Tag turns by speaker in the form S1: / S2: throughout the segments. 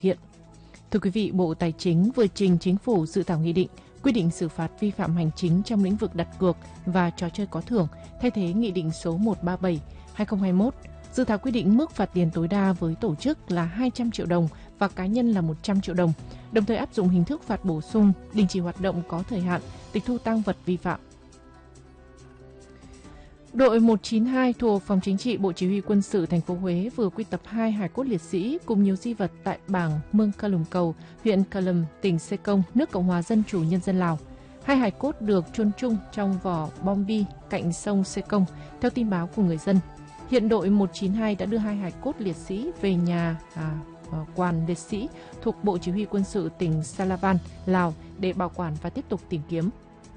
S1: hiện. Thưa quý vị, Bộ Tài chính vừa trình Chính phủ dự thảo nghị định quy định xử phạt vi phạm hành chính trong lĩnh vực đặt cược và trò chơi có thưởng, thay thế Nghị định số 137/2021. Dự thảo quy định mức phạt tiền tối đa với tổ chức là 200 triệu đồng và cá nhân là 100 triệu đồng, đồng thời áp dụng hình thức phạt bổ sung, đình chỉ hoạt động có thời hạn, tịch thu tang vật vi phạm. Đội 192 thuộc Phòng Chính trị Bộ Chỉ huy Quân sự thành phố Huế vừa quy tập 2 hài cốt liệt sĩ cùng nhiều di vật tại bản Mương Ca Lùm Cầu, huyện Ca Lùm, tỉnh Sê Công, nước Cộng hòa Dân chủ Nhân dân Lào. 2 hài cốt được chôn chung trong vỏ bom bi cạnh sông Sê Công, theo tin báo của người dân. Hiện đội 192 đã đưa 2 hài cốt liệt sĩ về nhà quan liệt sĩ thuộc Bộ Chỉ huy Quân sự tỉnh Salavan, Lào để bảo quản và tiếp tục tìm kiếm.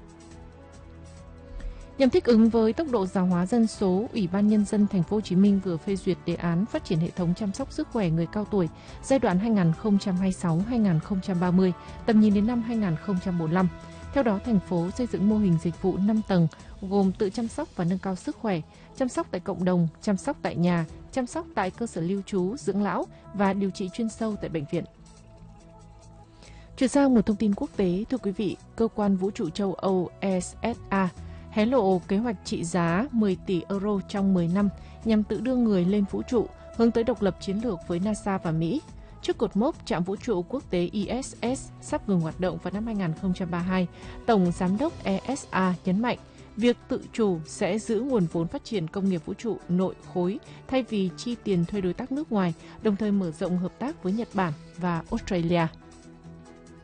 S1: Nhằm thích ứng với tốc độ già hóa dân số, Ủy ban Nhân dân Thành phố Hồ Chí Minh vừa phê duyệt đề án phát triển hệ thống chăm sóc sức khỏe người cao tuổi giai đoạn 2026-2030, tầm nhìn đến năm 2045. Theo đó, thành phố xây dựng mô hình dịch vụ 5 tầng gồm tự chăm sóc và nâng cao sức khỏe, chăm sóc tại cộng đồng, chăm sóc tại nhà, chăm sóc tại cơ sở lưu trú, dưỡng lão và điều trị chuyên sâu tại bệnh viện. Chuyển sang một thông tin quốc tế, thưa quý vị, cơ quan vũ trụ châu Âu ESA hé lộ kế hoạch trị giá 10 tỷ euro trong 10 năm nhằm tự đưa người lên vũ trụ, hướng tới độc lập chiến lược với NASA và Mỹ. Trước cột mốc trạm vũ trụ quốc tế ISS sắp ngừng hoạt động vào năm 2032, Tổng Giám đốc ESA nhấn mạnh việc tự chủ sẽ giữ nguồn vốn phát triển công nghiệp vũ trụ nội khối thay vì chi tiền thuê đối tác nước ngoài, đồng thời mở rộng hợp tác với Nhật Bản và Australia.